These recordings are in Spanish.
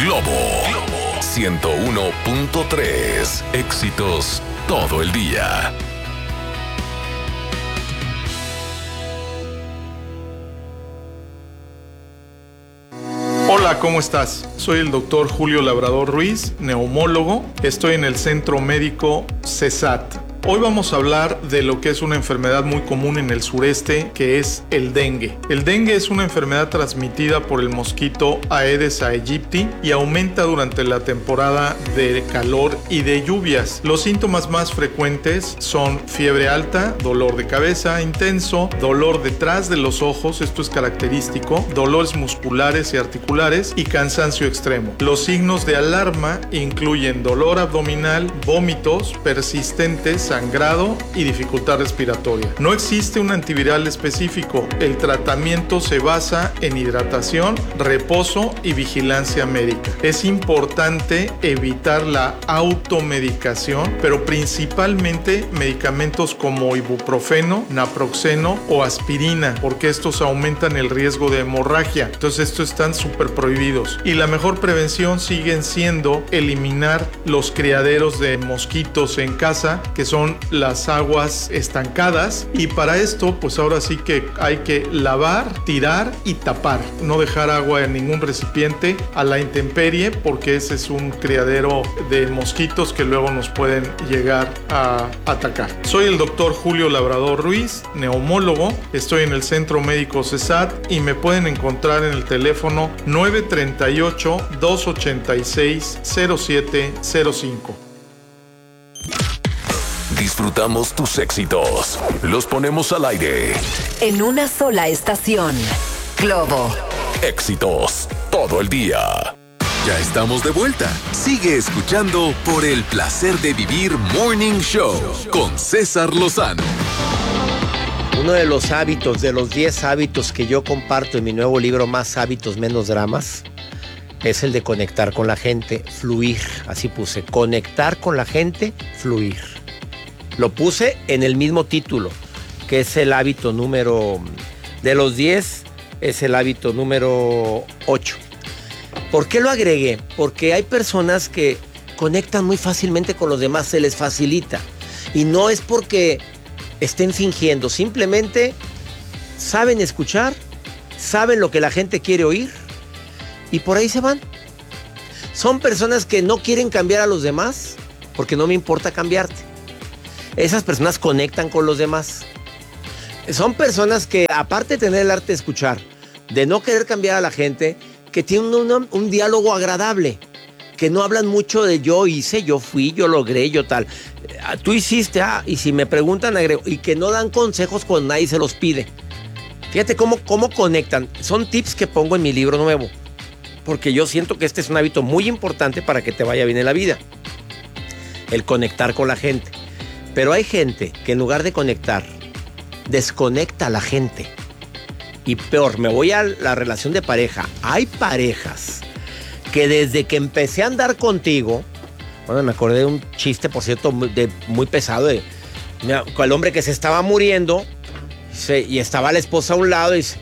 Globo 101.3. Éxitos todo el día. Hola, ¿cómo estás? Soy el doctor Julio Labrador Ruiz, neumólogo. Estoy en el Centro Médico CESAT. Hoy vamos a hablar de lo que es una enfermedad muy común en el sureste, que es el dengue. El dengue es una enfermedad transmitida por el mosquito Aedes aegypti y aumenta durante la temporada de calor y de lluvias. Los síntomas más frecuentes son fiebre alta, dolor de cabeza intenso, dolor detrás de los ojos, esto es característico, dolores musculares y articulares y cansancio extremo. Los signos de alarma incluyen dolor abdominal, vómitos persistentes, sangrado y dificultad respiratoria. No existe un antiviral específico. El tratamiento se basa en hidratación, reposo y vigilancia médica. Es importante evitar la automedicación, pero principalmente medicamentos como ibuprofeno, naproxeno o aspirina, porque estos aumentan el riesgo de hemorragia. Entonces estos están súper prohibidos. Y la mejor prevención siguen siendo eliminar los criaderos de mosquitos en casa, que son las aguas estancadas, y para esto pues ahora sí que hay que lavar, tirar y tapar, no dejar agua en ningún recipiente a la intemperie, porque ese es un criadero de mosquitos que luego nos pueden llegar a atacar. Soy el doctor Julio Labrador Ruiz, neumólogo. Estoy en el Centro Médico CESAT y me pueden encontrar en el teléfono 938-286-0705. Disfrutamos tus éxitos. Los ponemos al aire. En una sola estación. Globo. Éxitos todo el día. Ya estamos de vuelta. Sigue escuchando Por el Placer de Vivir Morning Show con César Lozano. Uno de los hábitos, de los 10 hábitos que yo comparto en mi nuevo libro Más hábitos, menos dramas, es el de conectar con la gente, fluir. Así puse, conectar con la gente, fluir. Lo puse en el mismo título, que es el hábito número, de los 10, es el hábito número 8. ¿Por qué lo agregué? Porque hay personas que conectan muy fácilmente con los demás, se les facilita. Y no es porque estén fingiendo, simplemente saben escuchar, saben lo que la gente quiere oír y por ahí se van. Son personas que no quieren cambiar a los demás porque no me importa cambiarte. Esas personas conectan con los demás. Son personas que, aparte de tener el arte de escuchar, de no querer cambiar a la gente, que tienen un diálogo agradable, que no hablan mucho de yo hice, yo fui, yo logré, yo tal. Tú hiciste, y si me preguntan, agrego, y que no dan consejos cuando nadie se los pide. Fíjate cómo conectan. Son tips que pongo en mi libro nuevo, porque yo siento que este es un hábito muy importante para que te vaya bien en la vida. El conectar con la gente. Pero hay gente que en lugar de conectar, desconecta a la gente. Y peor, me voy a la relación de pareja. Hay parejas que desde que empecé a andar contigo, bueno, me acordé de un chiste, por cierto, muy pesado, con el hombre que se estaba muriendo, y estaba la esposa a un lado y dice,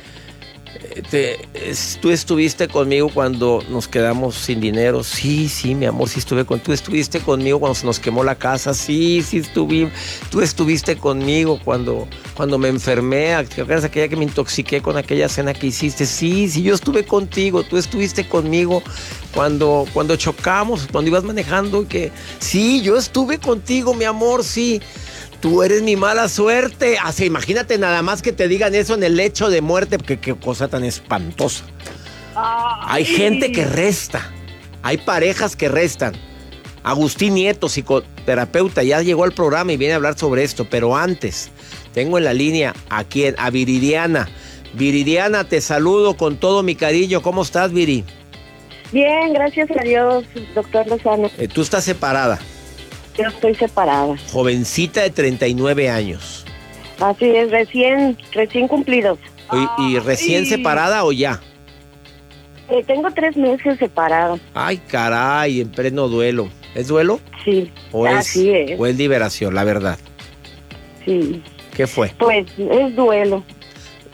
tú estuviste conmigo cuando nos quedamos sin dinero. Sí, mi amor, sí estuve contigo. Tú estuviste conmigo cuando se nos quemó la casa. Sí, estuve. Tú estuviste conmigo cuando me enfermé. ¿Te acuerdas aquella que me intoxiqué con aquella cena que hiciste? Sí, yo estuve contigo. Tú estuviste conmigo cuando chocamos, cuando ibas manejando. Sí, yo estuve contigo, mi amor, sí. Tú eres mi mala suerte. Así, imagínate nada más que te digan eso en el lecho de muerte. Qué cosa tan espantosa. Hay gente que resta. Hay parejas que restan. Agustín Nieto, psicoterapeuta, ya llegó al programa y viene a hablar sobre esto. Pero antes, tengo en la línea a Viridiana. Viridiana, te saludo con todo mi cariño. ¿Cómo estás, Viri? Bien, gracias a Dios, doctor Lozano. ¿Tú estás separada? Yo estoy separada. Jovencita de 39 años. Así es, recién cumplidos. ¿Y recién separada o ya? Tengo 3 meses separada. Ay, caray, en pleno duelo. ¿Es duelo? Sí, así es. ¿O es liberación, la verdad? Sí. ¿Qué fue? Pues es duelo.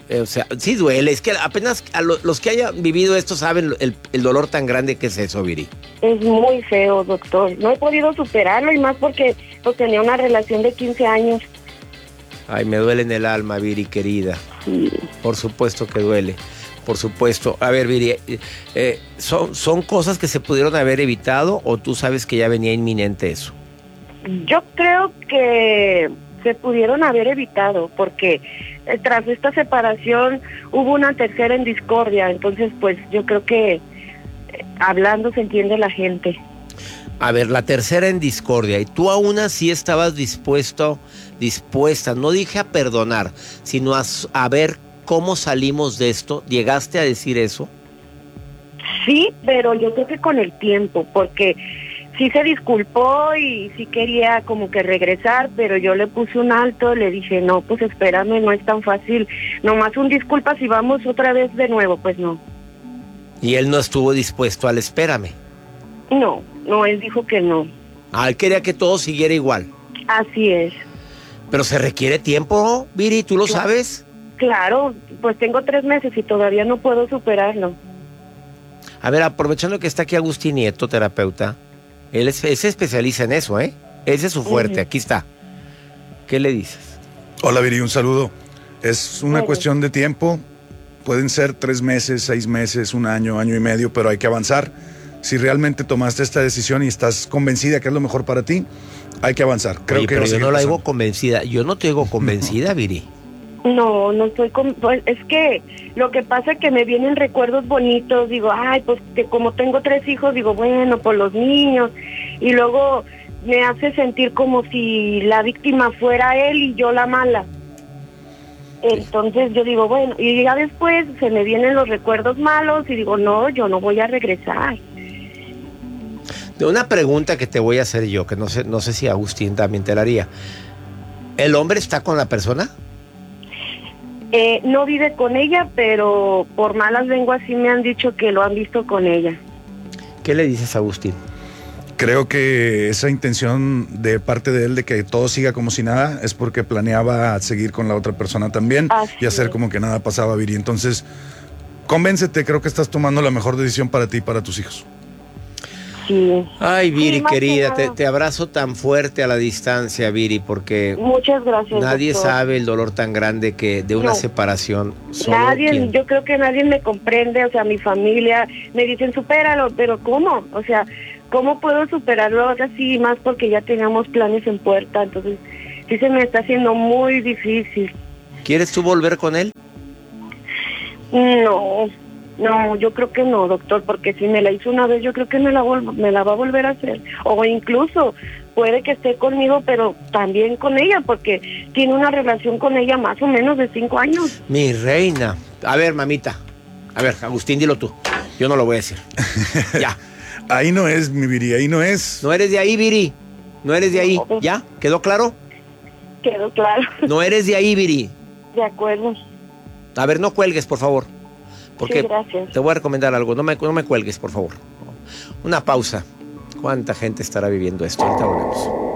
O sea, sí duele. Es que apenas los que hayan vivido esto saben el dolor tan grande que es eso, Viri. Es muy feo, doctor. No he podido superarlo y más porque pues, tenía una relación de 15 años. Ay, me duele en el alma, Viri, querida. Sí. Por supuesto que duele. Por supuesto. A ver, Viri, ¿son cosas que se pudieron haber evitado o tú sabes que ya venía inminente eso? Yo creo que se pudieron haber evitado porque tras esta separación hubo una tercera en discordia. Entonces, pues yo creo que hablando se entiende la gente. A ver, la tercera en discordia. Y tú aún así estabas dispuesta, no dije a perdonar, sino a ver cómo salimos de esto. ¿Llegaste a decir eso? Sí, pero yo creo que con el tiempo, porque sí se disculpó y sí quería como que regresar, pero yo le puse un alto, le dije, no, pues espérame, no es tan fácil. Nomás un disculpa si vamos otra vez de nuevo, pues no. Y él no estuvo dispuesto al espérame. No, él dijo que no. Ah, él quería que todo siguiera igual. Así es. Pero se requiere tiempo, Viri, ¿tú lo sabes? Claro, pues tengo 3 meses y todavía no puedo superarlo. A ver, aprovechando que está aquí Agustín Nieto, terapeuta, él se especializa en eso, ¿eh? Ese es su fuerte, aquí está. ¿Qué le dices? Hola, Viri, un saludo. Es una cuestión de tiempo. Pueden ser 3 meses, 6 meses, 1 año, año y medio, pero hay que avanzar. Si realmente tomaste esta decisión y estás convencida que es lo mejor para ti, hay que avanzar. Creo Oye, que pero yo no la digo convencida. Yo no te digo convencida, Viri. No estoy pues, es que lo que pasa es que me vienen recuerdos bonitos, digo, ay, pues que como tengo 3 hijos, digo, bueno, por los niños, y luego me hace sentir como si la víctima fuera él y yo la mala. Entonces yo digo, bueno, y ya después se me vienen los recuerdos malos y digo, no, yo no voy a regresar. De una pregunta que te voy a hacer yo, que no sé si Agustín también te la haría. ¿El hombre está con la persona? No vive con ella, pero por malas lenguas sí me han dicho que lo han visto con ella. ¿Qué le dices a Agustín? Creo que esa intención de parte de él de que todo siga como si nada es porque planeaba seguir con la otra persona también y hacer como que nada pasaba, Viri. Entonces, convéncete, creo que estás tomando la mejor decisión para ti y para tus hijos. Sí. Ay, Viri, Sí, querida, que te abrazo tan fuerte a la distancia, Viri, porque muchas gracias, nadie doctor. sabe el dolor tan grande que de una separación. Nadie, yo creo que nadie me comprende, o sea, mi familia me dicen, supéralo, pero ¿cómo? O sea, ¿cómo puedo superarlo ahora sí? Más porque ya teníamos planes en puerta, entonces sí se me está haciendo muy difícil. ¿Quieres tú volver con él? No, yo creo que no, doctor, porque si me la hizo una vez, yo creo que me la va a volver a hacer. O incluso puede que esté conmigo, pero también con ella, porque tiene una relación con ella más o menos de 5 años. Mi reina. A ver, mamita. A ver, Agustín, dilo tú. Yo no lo voy a decir. Ya. Ahí no es, mi Viri, ahí no es. No eres de ahí, Viri. No eres de ahí. ¿Ya? ¿Quedó claro? Quedó claro. No eres de ahí, Viri. De acuerdo. A ver, no cuelgues, por favor. Porque sí, gracias. Te voy a recomendar algo. No me cuelgues, por favor. Una pausa. ¿Cuánta gente estará viviendo esto? Ahorita volvemos.